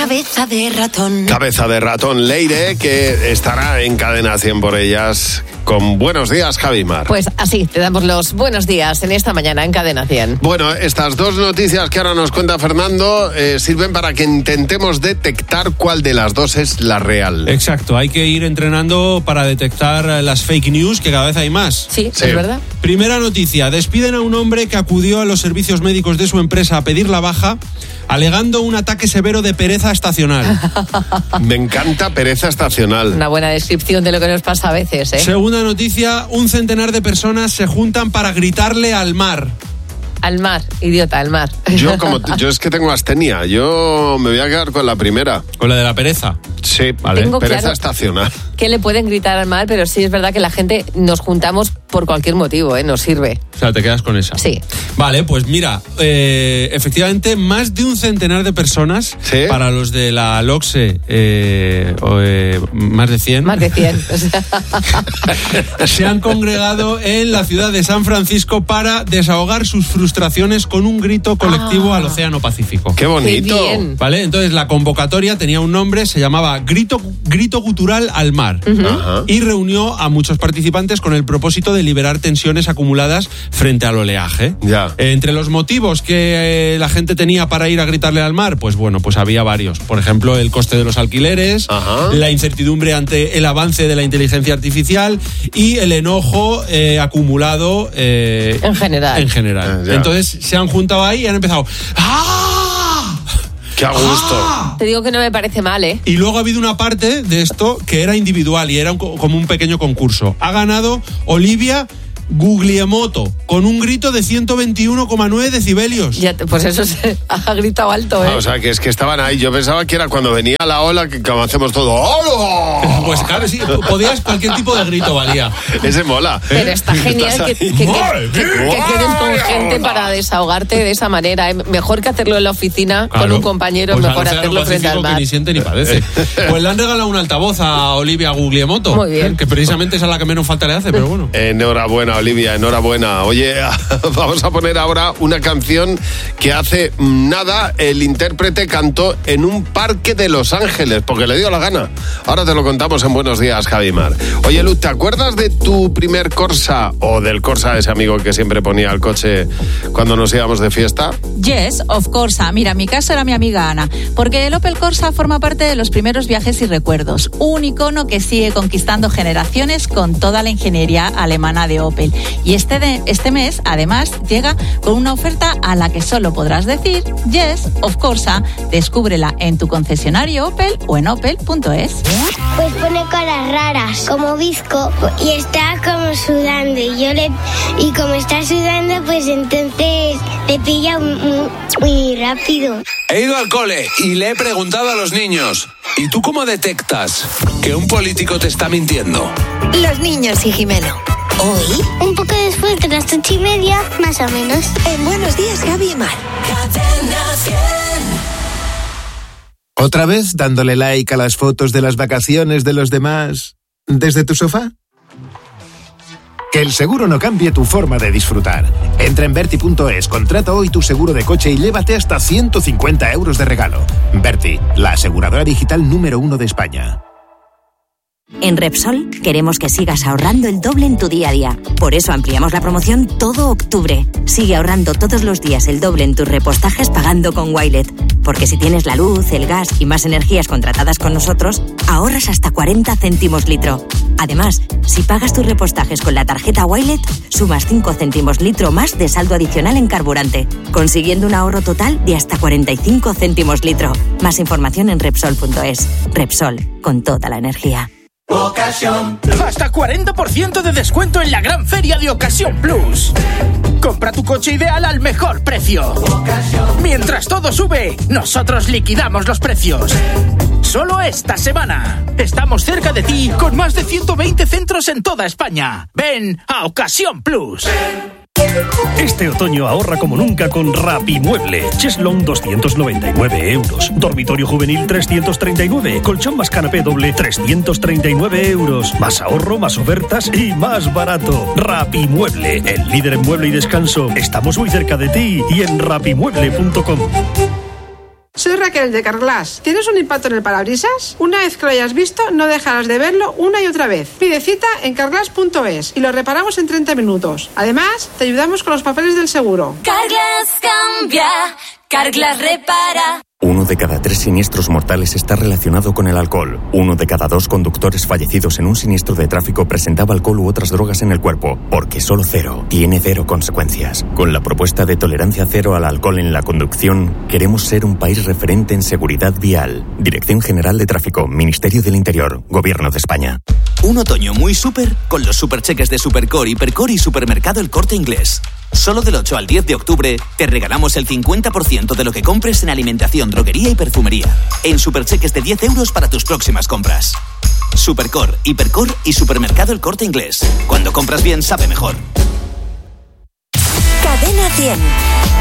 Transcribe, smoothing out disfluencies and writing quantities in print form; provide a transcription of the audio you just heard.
Cabeza de ratón. Cabeza de ratón, Leire, que estará en Cadena 100 por ellas. Con buenos días, Javi Mar. Pues así, te damos los buenos días en esta mañana en Cadena 100. Bueno, estas dos noticias que ahora nos cuenta Fernando sirven para que intentemos detectar cuál de las dos es la real. Exacto, hay que ir entrenando para detectar las fake news, que cada vez hay más. Sí, es verdad. Primera noticia, despiden a un hombre que acudió a los servicios médicos de su empresa a pedir la baja, alegando un ataque severo de pereza estacional. Me encanta pereza estacional. Una buena descripción de lo que nos pasa a veces, ¿eh? Segunda noticia, un centenar de personas se juntan para gritarle al mar. Al mar, idiota, al mar. Yo es que tengo astenia, yo me voy a quedar con la primera. ¿Con la de la pereza? Sí, vale. Tengo pereza claro estacional. Que le pueden gritar al mar, pero sí es verdad que la gente nos juntamos por cualquier motivo, ¿eh? Nos sirve. O sea, te quedas con esa. Sí. Vale, pues mira, efectivamente, más de un centenar de personas, ¿sí? Para los de la LOCSE, más de 100. Más de 100. Se han congregado en la ciudad de San Francisco para desahogar sus frustraciones con un grito colectivo al Océano Pacífico. ¡Qué bonito! Qué bien. ¿Vale? Entonces la convocatoria tenía un nombre, se llamaba Grito Gutural al Mar. Uh-huh. Y reunió a muchos participantes con el propósito de liberar tensiones acumuladas frente al oleaje. Ya. Entre los motivos que la gente tenía para ir a gritarle al mar, pues bueno, pues había varios. Por ejemplo, el coste de los alquileres, uh-huh, la incertidumbre ante el avance de la inteligencia artificial y el enojo acumulado en general. Ya. Entonces se han juntado ahí y han empezado ¡ah! ¡Qué a gusto! Te digo que no me parece mal, ¿eh? Y luego ha habido una parte de esto que era individual y era como un pequeño concurso. Ha ganado Olivia Guglielmoto con un grito de 121,9 decibelios. Ya, pues eso se ha gritado alto, ¿eh? O sea, que es que estaban ahí. Yo pensaba que era cuando venía la ola, que como hacemos todo. ¡Hola! Pues claro, sí, podías, cualquier tipo de grito valía. Ese mola. Pero está genial que quedes con gente para desahogarte de esa manera, ¿eh? Mejor que hacerlo en la oficina, claro, con un compañero, pues mejor hacerlo frente al mar. Que ni siente ni padece. Pues le han regalado un altavoz a Olivia Guglielmoto. Muy bien. Que precisamente es a la que menos falta le hace, pero bueno. Enhorabuena, Olivia, enhorabuena. Oye, vamos a poner ahora una canción que hace nada el intérprete cantó en un parque de Los Ángeles, porque le dio la gana. Ahora te lo contamos en Buenos Días, Javi Mar. Oye, Luz, ¿te acuerdas de tu primer Corsa o del Corsa, ese amigo que siempre ponía el coche cuando nos íbamos de fiesta? Yes, of Corsa. Mira, en mi caso era mi amiga Ana, porque el Opel Corsa forma parte de los primeros viajes y recuerdos. Un icono que sigue conquistando generaciones con toda la ingeniería alemana de Opel. Y este mes, además, llega con una oferta a la que solo podrás decir Yes, of Corsa. Descúbrela en tu concesionario Opel o en opel.es. Pues pone caras raras, como bizco, y está como sudando. Y como está sudando, pues entonces le pilla muy rápido. He ido al cole y le he preguntado a los niños: ¿y tú cómo detectas que un político te está mintiendo? Los niños y Jimeno. Hoy, Un poco después de las 8:30, más o menos. en Buenos Días, Javi y Mar. ¿Otra vez dándole like a las fotos de las vacaciones de los demás desde tu sofá? Que el seguro no cambie tu forma de disfrutar. Entra en Verti.es, contrata hoy tu seguro de coche y llévate hasta 150 euros de regalo. Verti, la aseguradora digital número 1 de España. En Repsol queremos que sigas ahorrando el doble en tu día a día. Por eso ampliamos la promoción todo octubre. Sigue ahorrando todos los días el doble en tus repostajes pagando con Wilet. Porque si tienes la luz, el gas y más energías contratadas con nosotros, ahorras hasta 40 céntimos litro. Además, si pagas tus repostajes con la tarjeta Wilet, sumas 5 céntimos litro más de saldo adicional en carburante, consiguiendo un ahorro total de hasta 45 céntimos litro. Más información en Repsol.es. Repsol, con toda la energía. Ocasión Plus. Hasta 40% de descuento en la gran feria de Ocasión Plus. Compra tu coche ideal al mejor precio. Mientras todo sube, nosotros liquidamos los precios. Solo esta semana. Estamos cerca de ti con más de 120 centros en toda España. Ven a Ocasión Plus. Este otoño ahorra como nunca con Rapimueble. Cheslong 299 euros. Dormitorio juvenil 339. Colchón más canapé doble 339 euros. Más ahorro, más ofertas y más barato. Rapimueble, el líder en mueble y descanso. Estamos muy cerca de ti y en rapimueble.com. Soy Raquel de Carglass. ¿Tienes un impacto en el parabrisas? Una vez que lo hayas visto, no dejarás de verlo una y otra vez. Pide cita en carglass.es y lo reparamos en 30 minutos. Además, te ayudamos con los papeles del seguro. Carglass cambia, Carglass repara. 1 de cada 3 siniestros mortales está relacionado con el alcohol. 1 de cada 2 conductores fallecidos en un siniestro de tráfico presentaba alcohol u otras drogas en el cuerpo, porque solo cero tiene cero consecuencias. Con la propuesta de tolerancia cero al alcohol en la conducción, queremos ser un país referente en seguridad vial. Dirección General de Tráfico, Ministerio del Interior, Gobierno de España. Un otoño muy súper con los supercheques de Supercore, Hipercore y Supermercado El Corte Inglés. Solo del 8 al 10 de octubre te regalamos el 50% de lo que compres en alimentación, droguería y perfumería. En supercheques de 10 euros para tus próximas compras. Supercore, Hipercore y Supermercado El Corte Inglés. Cuando compras bien, sabe mejor. Cadena 100.